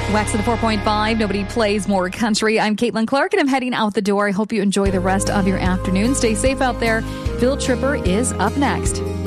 Wax at the 4.5. Nobody plays more country. I'm Caitlin Clark, and I'm heading out the door. I hope you enjoy the rest of your afternoon. Stay safe out there. Bill Tripper is up next.